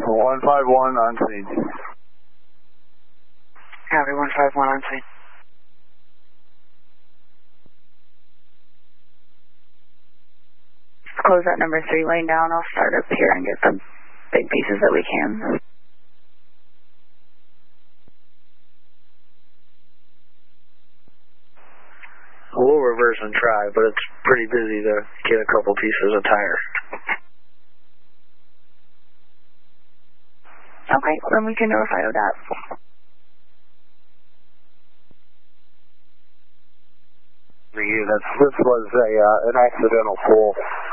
151 on scene. Copy, 151 on scene. Close that number 3 lane down. I'll start up here and get the big pieces that we can. We'll reverse and try, but it's pretty busy to get a couple pieces of tire. Okay, then we can notify ODOT. The units, this was an accidental pull.